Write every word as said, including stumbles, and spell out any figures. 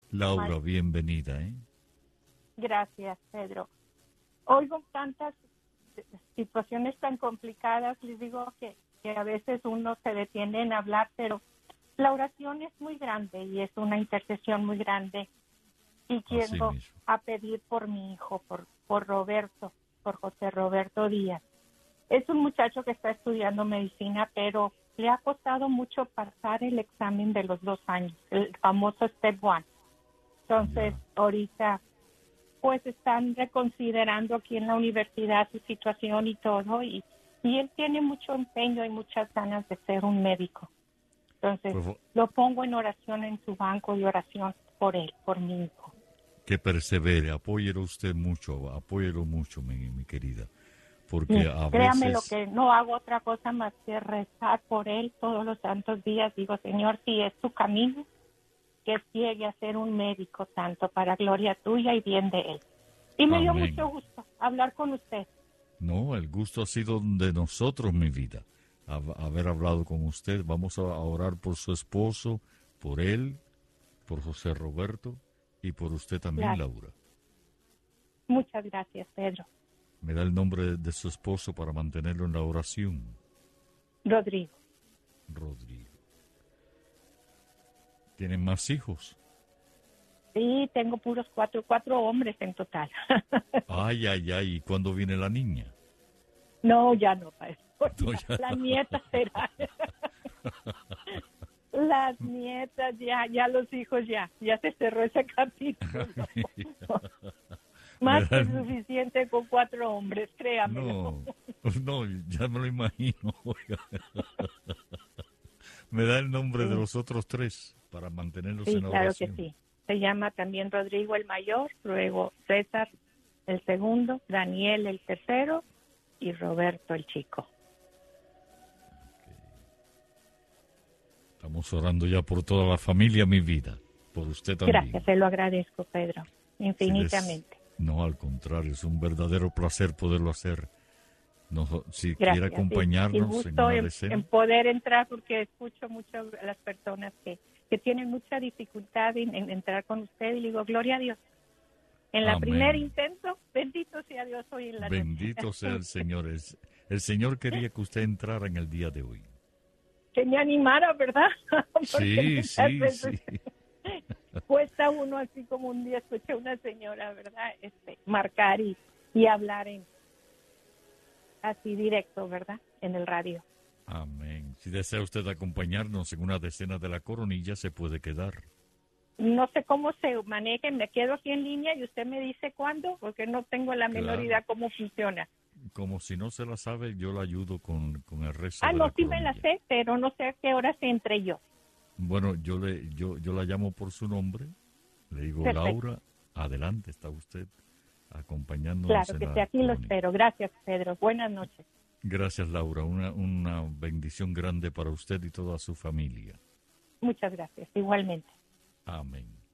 Laura, bienvenida, ¿eh? Gracias, Pedro. Oigo tantas situaciones tan complicadas, les digo que, que a veces uno se detiene en hablar, pero la oración es muy grande y es una intercesión muy grande. Y quiero a pedir por mi hijo, por, por Roberto, por José Roberto Díaz. Es un muchacho que está estudiando medicina, pero le ha costado mucho pasar el examen de los dos años, el famoso Step One. Entonces, yeah. ahorita, pues están reconsiderando aquí en la universidad su situación y todo, y, y él tiene mucho empeño y muchas ganas de ser un médico. Entonces, pues, lo pongo en oración en su banco de oración por él, por mi hijo. Que persevere, apóyelo usted mucho, apóyelo mucho, mi, mi querida. Porque sí, a créame veces... lo que no hago otra cosa más que rezar por él todos los santos días. Digo, Señor, si es tu camino, que llegue a ser un médico santo para gloria tuya y bien de él. Y me Amén. dio mucho gusto hablar con usted. No, el gusto ha sido de nosotros, mi vida, haber hablado con usted. Vamos a orar por su esposo, por él, por José Roberto y por usted también, claro. Laura. Muchas gracias, Pedro. Me da el nombre de su esposo para mantenerlo en la oración. Rodrigo. Rodrigo. ¿Tienen más hijos? Sí, tengo puros cuatro, cuatro hombres en total. Ay, ay, ay. ¿Y cuándo viene la niña? No, ya no, Pedro. No, ya la no. nieta será. Las nietas, ya, ya los hijos, ya. Ya se cerró ese capítulo. Más que suficiente con cuatro hombres, créame. No, no, ya me lo imagino. Me da el nombre sí. de los otros tres para mantenerlos sí, en la claro oración. que sí. Se llama también Rodrigo el mayor, luego César el segundo, Daniel el tercero y Roberto el chico. Okay. Estamos orando ya por toda la familia, mi vida, por usted también. Gracias, se lo agradezco, Pedro, infinitamente. Si les... No, al contrario, es un verdadero placer poderlo hacer. No, si Gracias, quiere acompañarnos sí, sí, en una en, decena. en poder entrar, porque escucho mucho a las personas que, que tienen mucha dificultad en, en entrar con usted y digo, gloria a Dios. En la primer intento, bendito sea Dios hoy en la Bendito noche. sea el Señor. Es, el Señor quería que usted entrara en el día de hoy. Que me animara, ¿verdad? Sí, sí, veces sí. Cuesta uno así como un día escuché a una señora, ¿verdad? Este, marcar y, y hablar en así directo, ¿verdad? En el radio. Amén. Si desea usted acompañarnos en una decena de la coronilla, se puede quedar. No sé cómo se maneja, me quedo aquí en línea y usted me dice cuándo, porque no tengo la menor Claro. idea cómo funciona. Como si no se la sabe, yo la ayudo con, con el resto ah, de no, la sí coronilla. me la sé, pero no sé a qué hora se entre yo. Bueno, yo le yo yo la llamo por su nombre, le digo, perfecto. Laura, adelante, está usted acompañándonos. Claro que sí, aquí lo espero. Gracias, Pedro. Buenas noches. Gracias, Laura. Una, una bendición grande para usted y toda su familia. Muchas gracias, igualmente. Amén.